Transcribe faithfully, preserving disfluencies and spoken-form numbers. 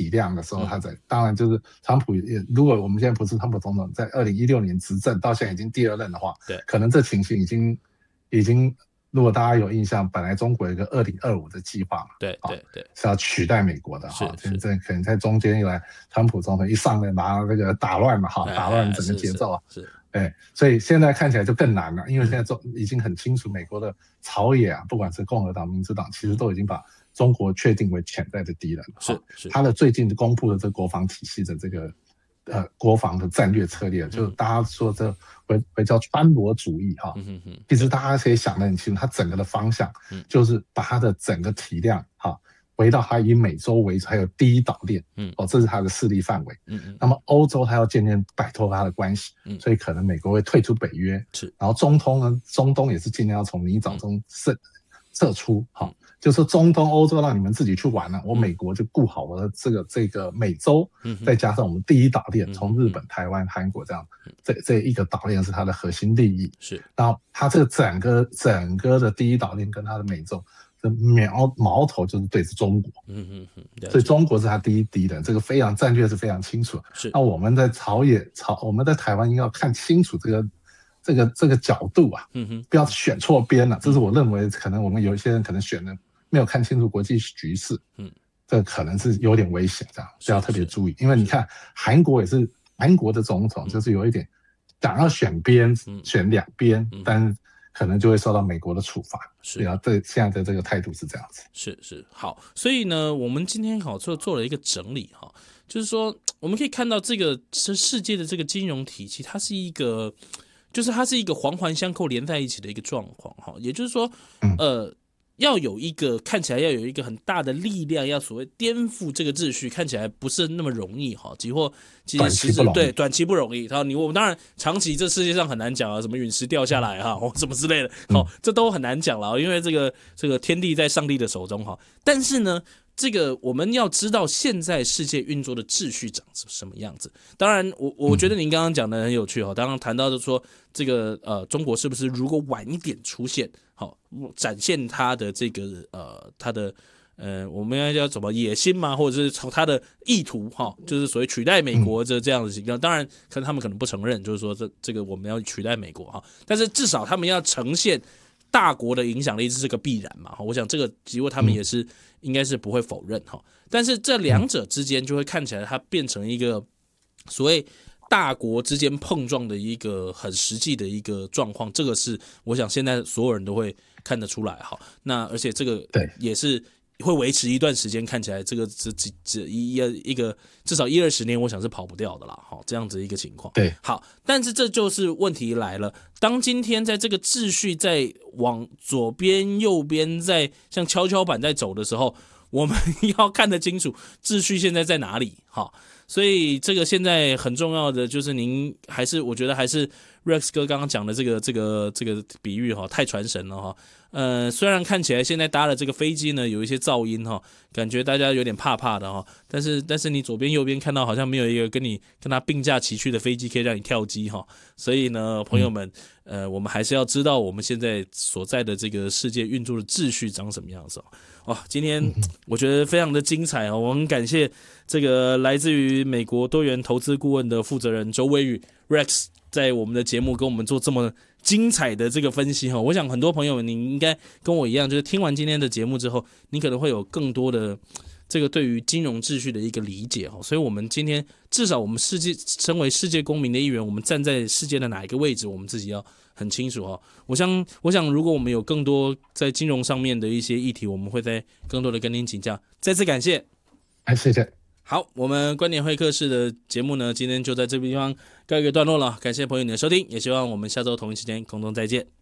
体量的时候，他在、嗯、当然就是川普也，如果我们现在不是川普总统，在二零一六年执政到现在已经第二任的话， 对， 可能这情形已经已经，如果大家有印象，本来中国有一个二零二五的计划嘛， 对对对， 是要取代美国的哈， 是这可能在中间又来川普总统一上任，把这个打乱嘛哈，打乱整个节奏啊， 是。是是对，所以现在看起来就更难了，因为现在中已经很清楚，美国的朝野啊，不管是共和党、民主党，其实都已经把中国确定为潜在的敌人。 是是， 他的最近公布的这个国防体系的这个呃国防的战略策略，就是大家说这会会叫川罗主义哈。 嗯哼， 其实大家可以想得很清楚，它整个的方向就是把它的整个体量哈。回到它以美洲为主，还有第一岛链，嗯，哦，这是它的势力范围，嗯嗯。那么欧洲它要渐渐摆脱它的关系，嗯，所以可能美国会退出北约， 是。 然后中东呢，中东也是尽量要从泥沼中撤撤出，好，就说中东欧洲让你们自己去玩了，我美国就顾好我的这个这个美洲，嗯，再加上我们第一岛链，从日本、台湾、韩国这样，这这一个岛链是它的核心利益， 是。 然后它这个整个整个的第一岛链跟它的美洲。苗矛头就是对着中国，嗯嗯嗯，所以中国是他第一敌人，这个非常战略是非常清楚。 是， 那我们在朝野朝我们在台湾应该要看清楚这个这个这个角度啊，嗯哼，不要选错边了。这是我认为可能我们有一些人可能选的没有看清楚国际局势，嗯，这可能是有点危险，这样是要特别注意。因为你看韩国也是韩国的总统，就是有一点想要选边，选两边，但是。可能就会受到美国的处罚，是啊，这现在的这个态度是这样子。 是是好，所以呢，我们今天好做做了一个整理哈，就是说我们可以看到这个世界的这个金融体系，它是一个，就是它是一个环环相扣连在一起的一个状况哈，也就是说，呃。要有一个看起来要有一个很大的力量，要所谓颠覆这个秩序，看起来不是那么容易哈。几或其实实质对短期不容易。然后你我们当然长期这世界上很难讲啊，什么陨石掉下来哈，或什么之类的，好、嗯，这都很难讲了，因为这个这个天地在上帝的手中哈。但是呢，这个我们要知道现在世界运作的秩序长什么样子。当然，我我觉得您刚刚讲的很有趣哈。刚刚谈到的说这个呃，中国是不是如果晚一点出现？好，展现他的这个呃，他的呃，我们要叫什么野心嘛，或者是从他的意图哈，就是所谓取代美国这这样的情况。当然，可能他们可能不承认，就是说这这个我们要取代美国哈，但是至少他们要呈现大国的影响力，这是个必然嘛。我想这个几乎他们也是应该是不会否认哈。但是这两者之间就会看起来它变成一个所谓。大国之间碰撞的一个很实际的一个状况，这个是我想现在所有人都会看得出来哈。那而且这个也是会维持一段时间，看起来这个这这这一一个至少一二十年，我想是跑不掉的啦。好，这样子一个情况。 对， 好，但是这就是问题来了。当今天在这个秩序在往左边、右边在像跷跷板在走的时候，我们要看得清楚秩序现在在哪里。好。所以这个现在很重要的就是您还是我觉得还是 Rex 哥刚刚讲的这个这个这个比喻哈，太传神了哈。呃，虽然看起来现在搭了这个飞机呢有一些噪音哈，感觉大家有点怕怕的哈，但是但是你左边右边看到好像没有一个跟你跟它并驾齐驱的飞机可以让你跳机哈，所以呢，朋友们，呃，我们还是要知道我们现在所在的这个世界运作的秩序长什么样子哦。哦，今天我觉得非常的精彩哦，我很感谢这个来自于美国多元投资顾问的负责人周威宇 Rex 在我们的节目跟我们做这么精彩的这个分析哈。我想很多朋友们你应该跟我一样，就是听完今天的节目之后，你可能会有更多的这个对于金融秩序的一个理解哈。所以我们今天至少我们世界身为世界公民的一员，我们站在世界的哪一个位置，我们自己要很清楚哈。我想，我想，如果我们有更多在金融上面的一些议题，我们会再更多的跟您请教。再次感谢， 哎，谢谢。 好，我们观点会客室的节目呢，今天就在这个地方告一个段落了。感谢朋友你的收听，也希望我们下周同一时间空中再见。